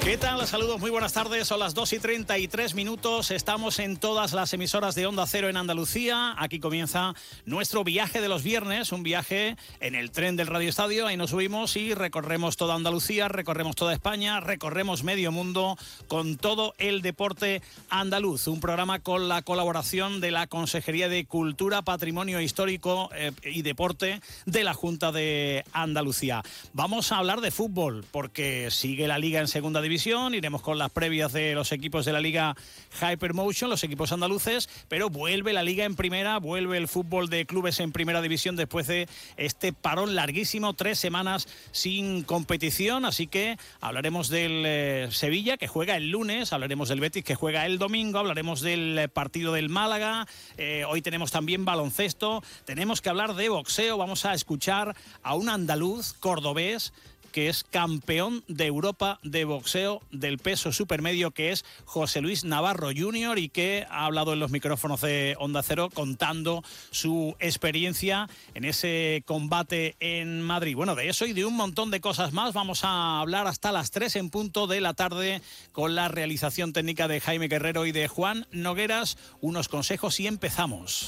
¿Qué tal? Saludos, muy buenas tardes. Son las 2:33. Estamos en todas las emisoras de Onda Cero en Andalucía. Aquí comienza nuestro viaje de los viernes, un viaje en el tren del Radio Estadio. Ahí nos subimos y recorremos toda Andalucía, recorremos toda España, recorremos medio mundo con todo el deporte andaluz. Un programa con la colaboración de la Consejería de Cultura, Patrimonio Histórico y Deporte de la Junta de Andalucía. Vamos a hablar de fútbol porque sigue la Liga en segunda división. Iremos con las previas de los equipos de la Liga Hypermotion, los equipos andaluces, pero vuelve la Liga en primera, vuelve el fútbol de clubes en primera división después de este parón larguísimo, 3 semanas sin competición, así que hablaremos del Sevilla, que juega el lunes, hablaremos del Betis, que juega el domingo, hablaremos del partido del Málaga, hoy tenemos también baloncesto, tenemos que hablar de boxeo, vamos a escuchar a un andaluz cordobés que es campeón de Europa de boxeo del peso supermedio, que es José Luis Navarro Jr., y que ha hablado en los micrófonos de Onda Cero contando su experiencia en ese combate en Madrid. Bueno, de eso y de un montón de cosas más vamos a hablar hasta las 3 en punto de la tarde con la realización técnica de Jaime Guerrero y de Juan Nogueras. Unos consejos y empezamos.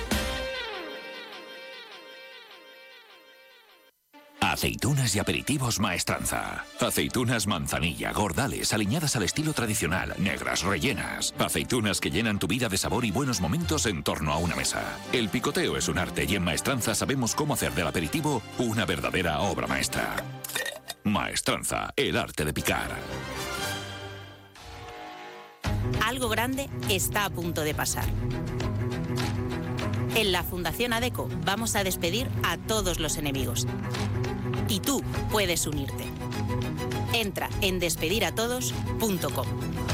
Aceitunas y aperitivos Maestranza. Aceitunas manzanilla, gordales, aliñadas al estilo tradicional, negras, rellenas. Aceitunas que llenan tu vida de sabor y buenos momentos en torno a una mesa. El picoteo es un arte y en Maestranza sabemos cómo hacer del aperitivo una verdadera obra maestra. Maestranza, el arte de picar. Algo grande está a punto de pasar. En la Fundación ADECO vamos a despedir a todos los enemigos. Y tú puedes unirte. Entra en despediratodos.com.